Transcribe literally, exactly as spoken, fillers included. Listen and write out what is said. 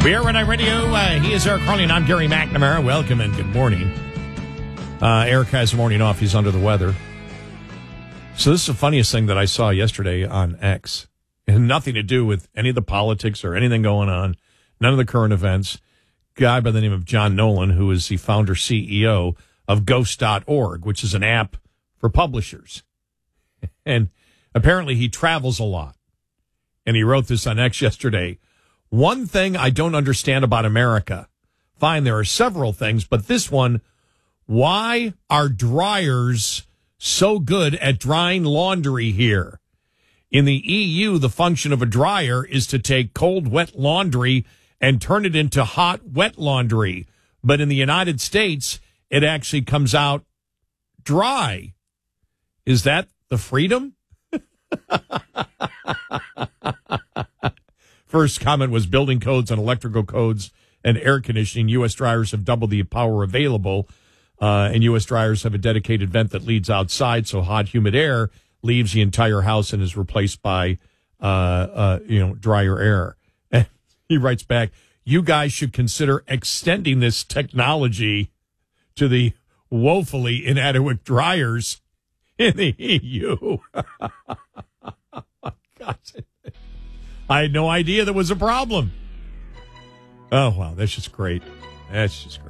Beer and I Radio. Uh, he is Eric Carling. I'm Gary McNamara. Welcome and good morning. Uh, Eric has the morning off. He's under the weather. So this is the funniest thing that I saw yesterday on X. It had nothing to do with any of the politics or anything going on. None of the current events. Guy by the name of John Nolan, who is the founder C E O of Ghost dot org, which is an app for publishers. And apparently he travels a lot. And he wrote this on X yesterday. One thing I don't understand about America. Fine, there are several things, but this one, why are dryers so good at drying laundry here? In the E U, the function of a dryer is to take cold, wet laundry and turn it into hot, wet laundry. But in the United States, it actually comes out dry. Is that the freedom? First comment was building codes and electrical codes and air conditioning. U S dryers have doubled the power available, uh, and U S dryers have a dedicated vent that leads outside, so hot, humid air leaves the entire house and is replaced by, uh, uh, you know, drier air. And he writes back, you guys should consider extending this technology to the woefully inadequate dryers in the E U. God. I had no idea there was a problem. Oh, wow. That's just great. That's just great.